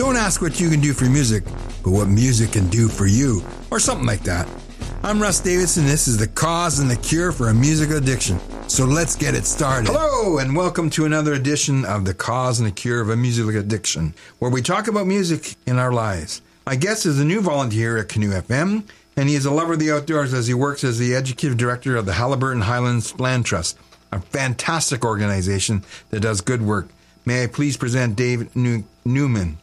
Don't ask what you can do for music, but what music can do for you, or something like that. I'm Russ Davidson. This is the cause and the cure for a music addiction. So let's get it started. Hello, and welcome to another edition of the cause and the cure of a music addiction, where we talk about music in our lives. My guest is a new volunteer at Canoe FM, and he is a lover of the outdoors as he works as the executive director of the Haliburton Highlands Land Trust, a fantastic organization that does good work. May I please present Dave Newnham.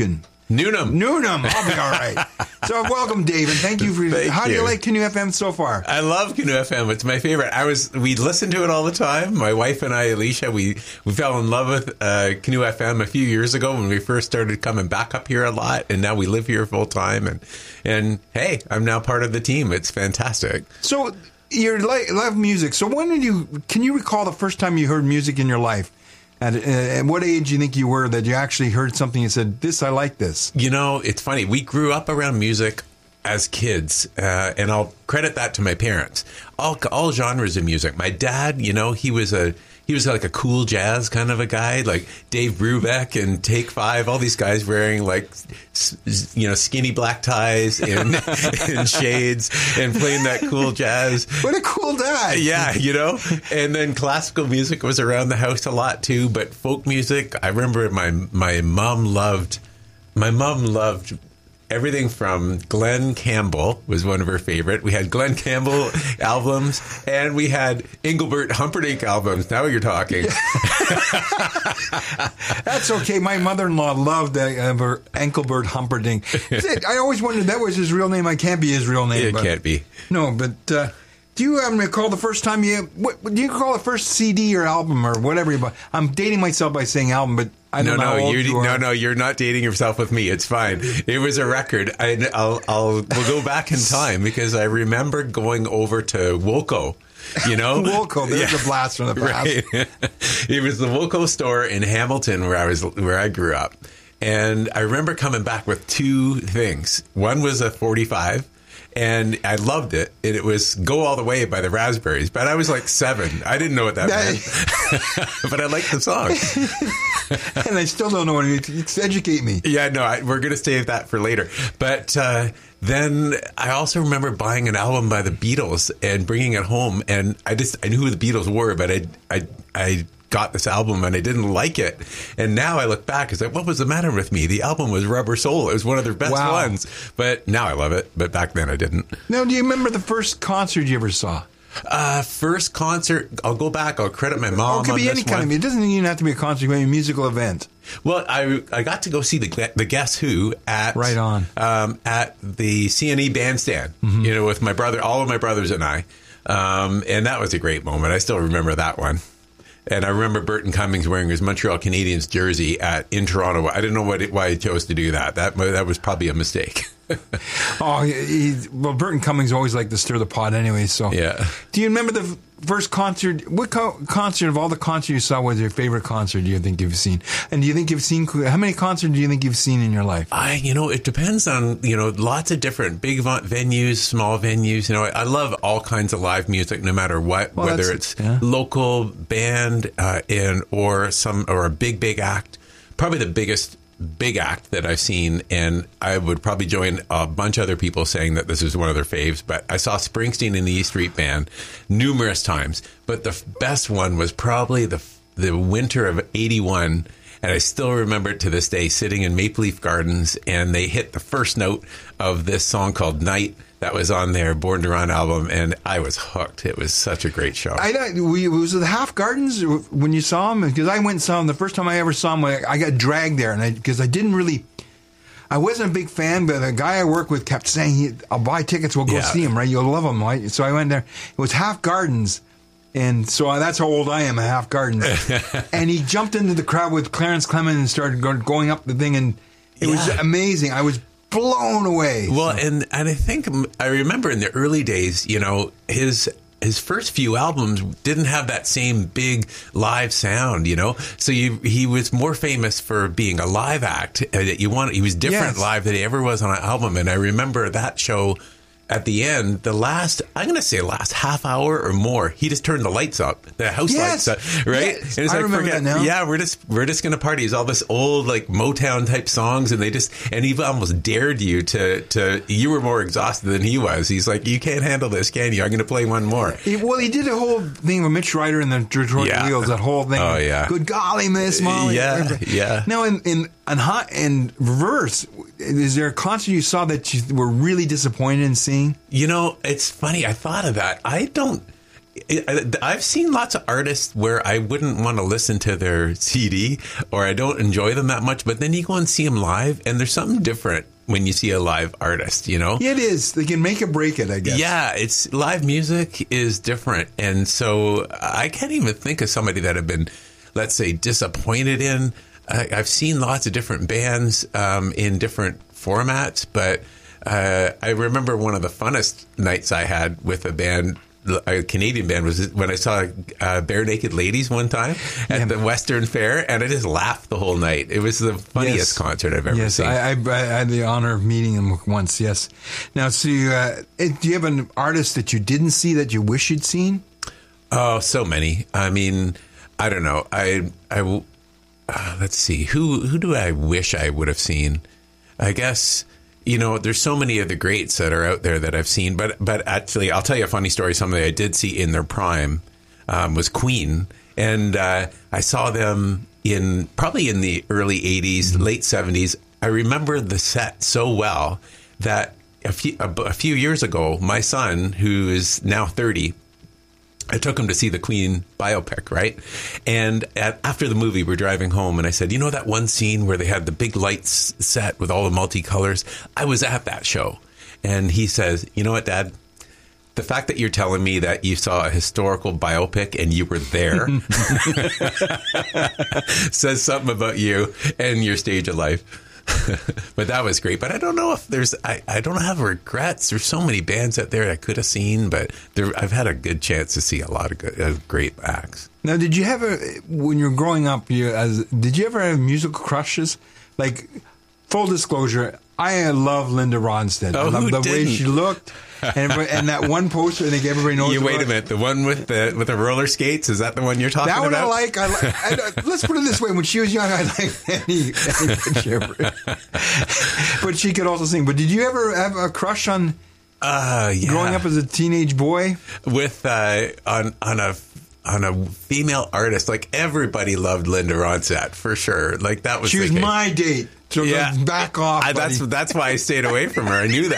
I'll be all right. So welcome, Dave, and thank you for... How do you like Canoe FM so far? I love Canoe FM. It's my favorite. We listened to it all the time. My wife and I, Alicia, we fell in love with Canoe FM a few years ago when we first started coming back up here a lot, and now we live here full time. And hey, I'm now part of the team. It's fantastic. So you love music. So can you recall the first time you heard music in your life? At what age do you think you were that you actually heard something and said, I like this? You know, it's funny. We grew up around music as kids, and I'll credit that to my parents. All genres of music. My dad, he was like a cool jazz kind of a guy, like Dave Brubeck and Take Five, all these guys wearing like, skinny black ties and shades and playing that cool jazz. What a cool dad. Yeah, and then classical music was around the house a lot too, but folk music, I remember my mom loved everything from Glenn Campbell was one of her favorite. We had Glenn Campbell albums, and we had Engelbert Humperdinck albums. Now you're talking. That's okay. My mother-in-law loved Engelbert Humperdinck. I always wondered that was his real name. It can't be his real name. It can't be. No, but do you recall the first time do you recall the first CD or album or whatever you bought? I'm dating myself by saying album, but I don't know how old you are. No, you're not dating yourself with me. It's fine. It was a record. We'll go back in time because I remember going over to Woolco. Woolco, there's a blast from the past. Right. It was the Woolco store in Hamilton where I grew up. And I remember coming back with two things. One was a 45. And I loved it. And it was Go All the Way by the Raspberries. But I was like 7. I didn't know what that meant. But I liked the song. And I still don't know what it means. Educate me. Yeah, no, we're going to save that for later. But then I also remember buying an album by the Beatles and bringing it home. And I knew who the Beatles were, but I got this album and I didn't like it. And now I look back and say, what was the matter with me? The album was Rubber Soul. It was one of their best ones. But now I love it. But back then I didn't. Now, do you remember the first concert you ever saw? First concert, I'll go back. I'll credit my mom. It could be any kind of. It doesn't even have to be a concert. It could be a musical event. Well, I got to go see the Guess Who at at the CNE Bandstand. Mm-hmm. With my brother, all of my brothers and I, and that was a great moment. I still remember that one. And I remember Burton Cummings wearing his Montreal Canadiens jersey in Toronto. I didn't know why he chose to do that. That was probably a mistake. Burton Cummings always liked to stir the pot anyway. So, yeah. Do you remember the first concert? What concert of all the concerts you saw was your favorite concert? Do you think you've seen? And do you think you've seen? How many concerts do you think you've seen in your life? It depends on lots of different big venues, small venues. I love all kinds of live music, no matter what, whether it's local band or a big act. Probably the biggest big act that I've seen, and I would probably join a bunch of other people saying that this is one of their faves, but I saw Springsteen in the E Street Band numerous times, but the best one was probably the winter of 81, and I still remember it to this day, sitting in Maple Leaf Gardens, and they hit the first note of this song called Night that was on their Born to Run album, and I was hooked. It was such a great show. Was it the Half Gardens when you saw them? Because I went and saw them. The first time I ever saw them, I got dragged there, and because I wasn't a big fan, but the guy I work with kept saying, I'll buy tickets, we'll go see him, right? You'll love him, right? So I went there. It was Half Gardens. And so that's how old I am, at Half Gardens. And he jumped into the crowd with Clarence Clement and started going up the thing, and it was amazing. I was blown away. Well, and I think I remember in the early days, his first few albums didn't have that same big live sound, So he was more famous for being a live act that you want. He was different live than he ever was on an album. And I remember that show at the end, I'm going to say last half hour or more, he just turned the lights up, the house lights up, right? Yes. And it's I remember that now. Yeah, we're just going to party. It's all this old like Motown type songs, and he almost dared you to. You were more exhausted than he was. He's like, you can't handle this, can you? I'm going to play one more. He did a whole thing with Mitch Ryder and the Detroit Wheels. That whole thing. Oh yeah. Good golly, Miss Molly. Yeah. Now in reverse, is there a concert you saw that you were really disappointed in seeing? It's funny. I thought of that. I've seen lots of artists where I wouldn't want to listen to their CD or I don't enjoy them that much, but then you go and see them live and there's something different when you see a live artist, Yeah, it is. They can make or break it, I guess. Yeah, it's live music is different. And so I can't even think of somebody that I've been, let's say, disappointed in. I've seen lots of different bands in different formats, but I remember one of the funnest nights I had with a Canadian band, was when I saw Bare Naked Ladies one time at the Western Fair, and I just laughed the whole night. It was the funniest concert I've ever seen. I had the honor of meeting them once, yes. Now, so do you have an artist that you didn't see that you wish you'd seen? Oh, so many. I mean, I don't know. Let's see. Who do I wish I would have seen? I guess, there's so many of the greats that are out there that I've seen. But actually, I'll tell you a funny story. Something I did see in their prime was Queen. And I saw them probably in the early 80s, late 70s. I remember the set so well that a few years ago, my son, who is now 30, I took him to see the Queen biopic, right? And after the movie, we're driving home, and I said, that one scene where they had the big lights set with all the multicolors? I was at that show. And he says, you know what, Dad? The fact that you're telling me that you saw a historical biopic and you were there says something about you and your stage of life. But that was great. But I don't know if I don't have regrets. There's so many bands out there I could have seen, but I've had a good chance to see a lot of great acts. Now, did you have when you were growing up, did you ever have musical crushes? Like, full disclosure, I love Linda Ronstadt. I love the way she looked. And that one poster, I think everybody knows. Wait a minute, the one with the roller skates, is that the one you're talking about? That one I let's put it this way: when she was young, I liked any picture. But she could also sing. But did you ever have a crush on growing up as a teenage boy? With on a female artist, like everybody loved Linda Ronstadt for sure. Like that was she was my date. So back off. That's why I stayed away from her. I knew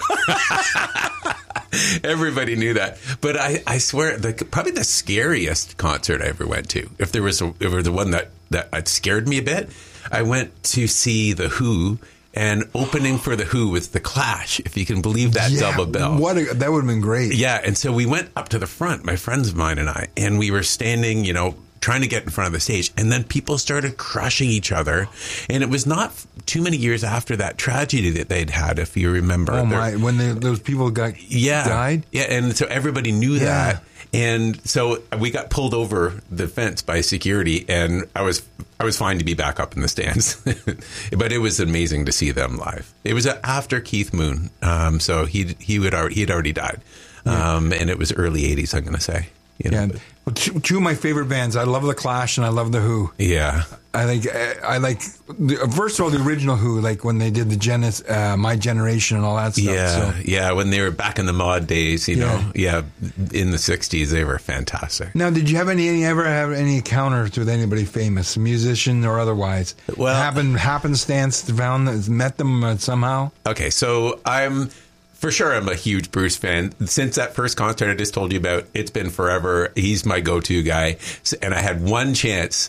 that. Everybody knew that. But I swear, probably the scariest concert I ever went to, if there was the one that scared me a bit, I went to see The Who. And opening for The Who was The Clash, if you can believe that double bill. That would have been great. Yeah, and so we went up to the front, my friends of mine and I, and we were standing, trying to get in front of the stage. And then people started crushing each other. And it was not too many years after that tragedy that they'd had, if you remember. Oh, my. When those people died? Yeah, and so everybody knew that. And so we got pulled over the fence by security, and I was fine to be back up in the stands. But it was amazing to see them live. It was after Keith Moon, so he had already died. And it was early 80s, I'm going to say. Well, two of my favorite bands. I love The Clash and I love The Who. Yeah. I like first of all, the original Who, like when they did the My Generation and all that stuff. Yeah, when they were back in the mod days, in the 60s, they were fantastic. Now, did you have ever have any encounters with anybody famous, musician or otherwise? Well, happenstance met them somehow? Okay, so I'm a huge Bruce fan. Since that first concert I just told you about, it's been forever. He's my go-to guy. And I had one chance.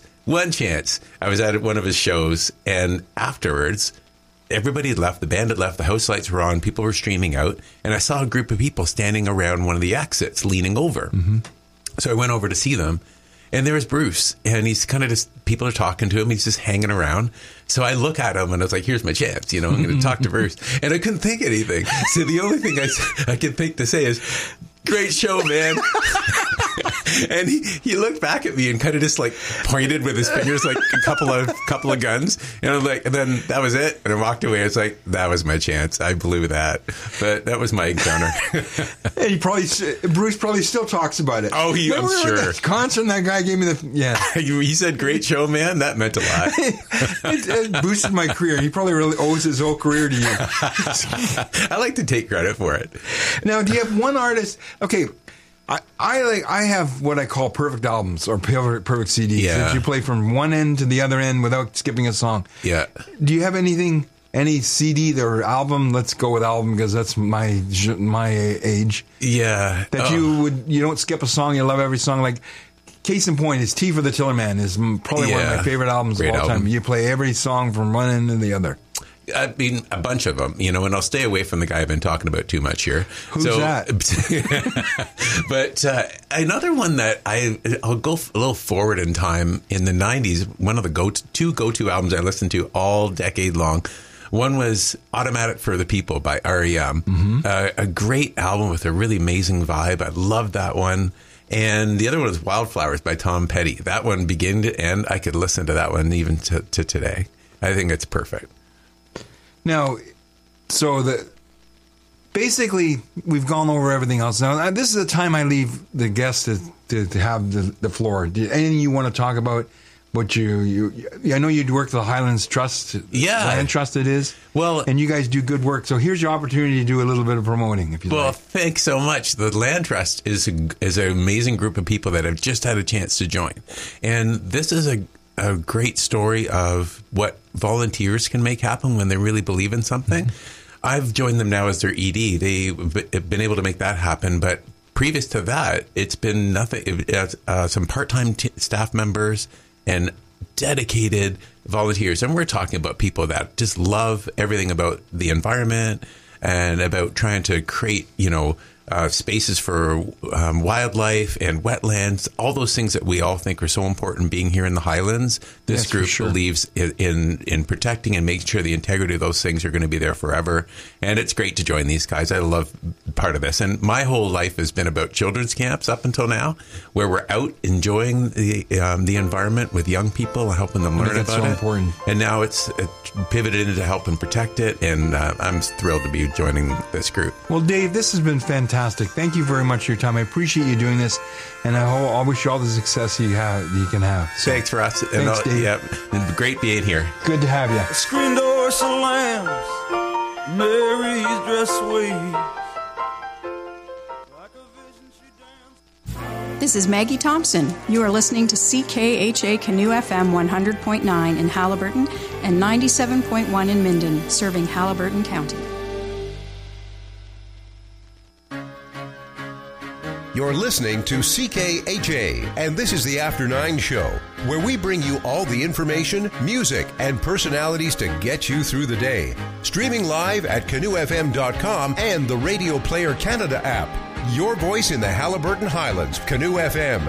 I was at one of his shows, and afterwards, everybody had left. The band had left. The house lights were on. People were streaming out. And I saw a group of people standing around one of the exits, leaning over. Mm-hmm. So I went over to see them. And there was Bruce, and he's kind of just, people are talking to him. He's just hanging around. So I look at him, and I was like, here's my chance. I'm going to talk to Bruce. And I couldn't think of anything. So the only thing I could think to say is, great show, man. And he looked back at me and kind of just like pointed with his fingers like a couple of guns. And I'm like, and then that was it. And I walked away. It's like, that was my chance. I blew that. But that was my encounter. And Bruce probably still talks about it. Oh, I'm sure. That concert, that guy gave me He said, great show, man. That meant a lot. It boosted my career. He probably really owes his whole career to you. I like to take credit for it. Now, do you have one artist? Okay. I have what I call perfect albums or perfect CDs. Yeah. That you play from one end to the other end without skipping a song. Yeah. Do you have any CD or album? Let's go with album because that's my age. Yeah. That you don't skip a song. You love every song. Like case in point is Tea for the Tillerman is probably one of my favorite albums of all time. You play every song from one end to the other. I mean, a bunch of them, and I'll stay away from the guy I've been talking about too much here. Who's that? But another one that I'll go a little forward in time. In the 90s, one of the two go-to albums I listened to all decade long. One was Automatic for the People by R.E.M. Mm-hmm. A great album with a really amazing vibe. I loved that one. And the other one was Wildflowers by Tom Petty. That one, beginning to end, I could listen to that one even to today. I think it's perfect. Now, basically, we've gone over everything else. Now, this is the time I leave the guests to have the floor. Anything you want to talk about? What I know you'd work for the Highlands Trust, Land Trust it is. Well, and you guys do good work. So here's your opportunity to do a little bit of promoting, if you like. Well, thanks so much. The Land Trust is an amazing group of people that have just had a chance to join, and this is a great story of what volunteers can make happen when they really believe in something. Mm-hmm. I've joined them now as their ED. They've been able to make that happen, but previous to that, it's been nothing. Some part-time staff members and dedicated volunteers. And we're talking about people that just love everything about the environment and about trying to create, spaces for wildlife and wetlands, all those things that we all think are so important being here in the Highlands. This group believes in protecting and making sure the integrity of those things are going to be there forever. And it's great to join these guys. I love part of this. And my whole life has been about children's camps up until now, where we're out enjoying the environment with young people and helping them learn about it. That's so important. And now it's pivoted into helping protect it. And I'm thrilled to be joining this group. Well, Dave, this has been fantastic. Thank you very much for your time. I appreciate you doing this, and I wish you all the success you can have. So, thanks for us. Thanks, Dave. Yeah, great being here. Good to have you. Screen door slams, Mary's dress waves. This is Maggie Thompson. You are listening to CKHA Canoe FM 100.9 in Haliburton and 97.1 in Minden, serving Haliburton County. You're listening to CKHA, and this is the After 9 Show, where we bring you all the information, music, and personalities to get you through the day. Streaming live at canoefm.com and the Radio Player Canada app. Your voice in the Haliburton Highlands, Canoe FM.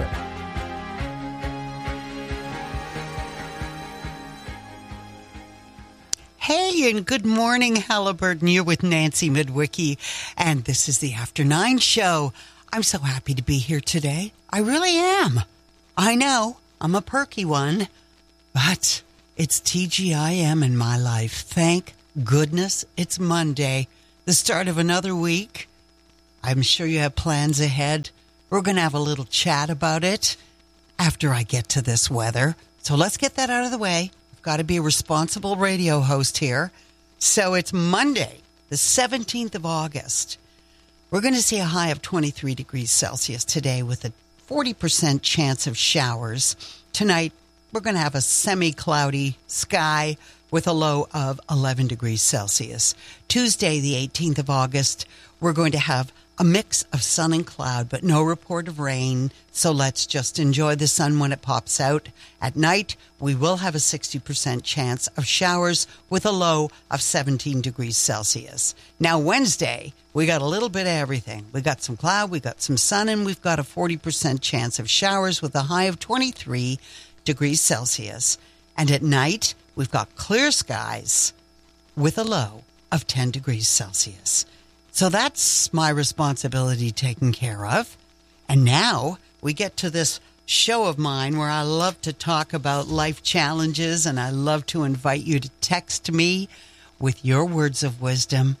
Hey, and good morning, Haliburton. You're with Nancy Midwicki, and this is the After 9 Show. I'm so happy to be here today. I really am. I know, I'm a perky one, but it's TGIM in my life. Thank goodness it's Monday, the start of another week. I'm sure you have plans ahead. We're going to have a little chat about it after I get to this weather. So let's get that out of the way. I've got to be a responsible radio host here. So it's Monday, the 17th of August. We're going to see a high of 23 degrees Celsius today with a 40% chance of showers. Tonight, we're going to have a semi-cloudy sky with a low of 11 degrees Celsius. Tuesday, the 18th of August, we're going to have a mix of sun and cloud, but no report of rain. So let's just enjoy the sun when it pops out. At night, we will have a 60% chance of showers with a low of 17 degrees Celsius. Now, Wednesday, we got a little bit of everything. We got some cloud, we got some sun, and we've got a 40% chance of showers with a high of 23 degrees Celsius. And at night, we've got clear skies with a low of 10 degrees Celsius. So that's my responsibility taken care of. And now we get to this show of mine where I love to talk about life challenges, and I love to invite you to text me with your words of wisdom.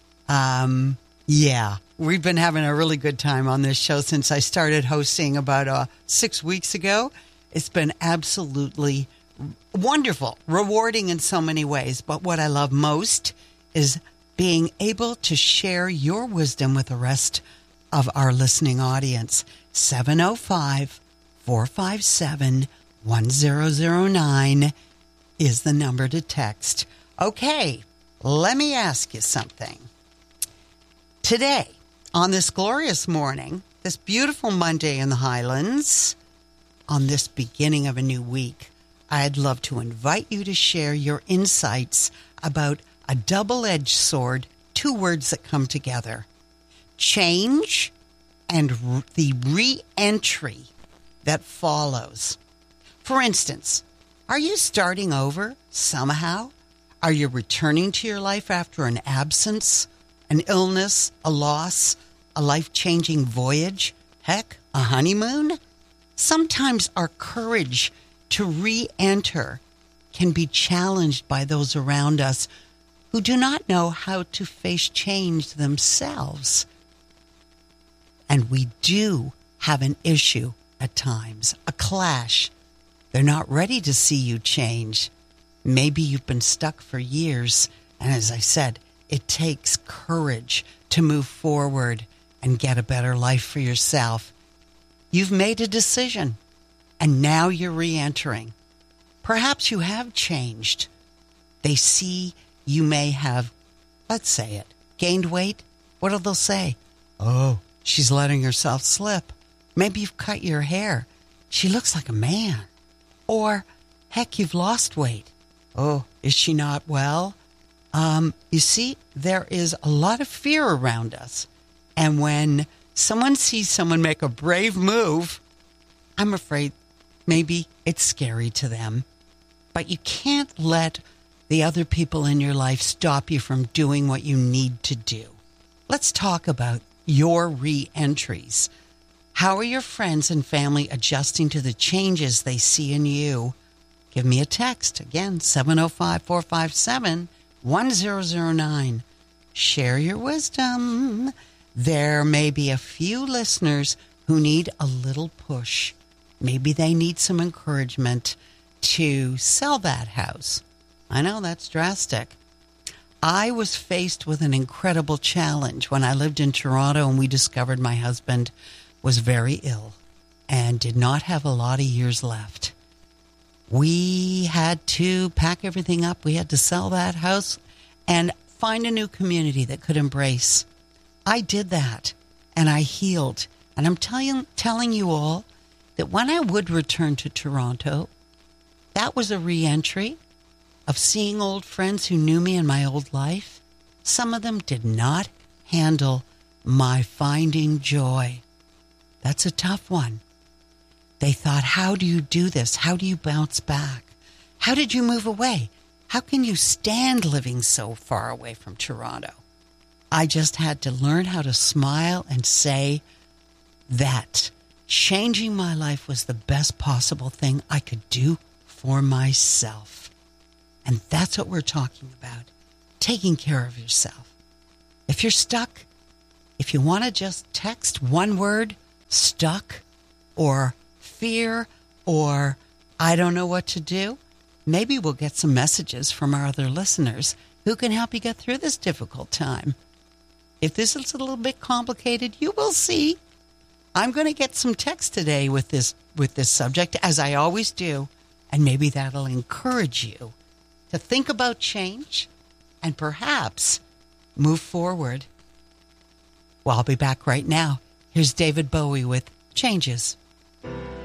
We've been having a really good time on this show since I started hosting about 6 weeks ago. It's been absolutely wonderful, rewarding in so many ways. But what I love most is being able to share your wisdom with the rest of our listening audience. 705-457-1009 is the number to text. Okay, let me ask you something. Today, on this glorious morning, this beautiful Monday in the Highlands, on this beginning of a new week, I'd love to invite you to share your insights about a double-edged sword, 2 words that come together: change and the re-entry that follows. For instance, are you starting over somehow? Are you returning to your life after an absence, an illness, a loss, a life-changing voyage? Heck, a honeymoon? Sometimes our courage to re-enter can be challenged by those around us who do not know how to face change themselves. And we do have an issue at times, a clash. They're not ready to see you change. Maybe you've been stuck for years. And as I said, it takes courage to move forward and get a better life for yourself. You've made a decision, and now you're re-entering. Perhaps you have changed. They see you may have, let's say it, gained weight. What'll they say? Oh, she's letting herself slip. Maybe you've cut your hair. She looks like a man. Or, heck, you've lost weight. Oh, is she not well? You see, there is a lot of fear around us. And when someone sees someone make a brave move, I'm afraid maybe it's scary to them. But you can't let the other people in your life stop you from doing what you need to do. Let's talk about your re-entries. How are your friends and family adjusting to the changes they see in you? Give me a text. Again, 705-457-1009. Share your wisdom. There may be a few listeners who need a little push. Maybe they need some encouragement to sell that house. I know that's drastic. I was faced with an incredible challenge when I lived in Toronto and we discovered my husband was very ill and did not have a lot of years left. We had to pack everything up. We had to sell that house and find a new community that could embrace. I did that, and I healed. And I'm telling you all that when I would return to Toronto, that was a re-entry of seeing old friends who knew me in my old life. Some of them did not handle my finding joy. That's a tough one. They thought, how do you do this? How do you bounce back? How did you move away? How can you stand living so far away from Toronto? I just had to learn how to smile and say that changing my life was the best possible thing I could do for myself. And that's what we're talking about, taking care of yourself. If you're stuck, if you want to just text one word, stuck, or fear, or I don't know what to do, maybe we'll get some messages from our other listeners who can help you get through this difficult time. If this is a little bit complicated, you will see. I'm going to get some text today with this subject, as I always do, and maybe that'll encourage you to think about change and perhaps move forward. Well, I'll be back right now. Here's David Bowie with Changes.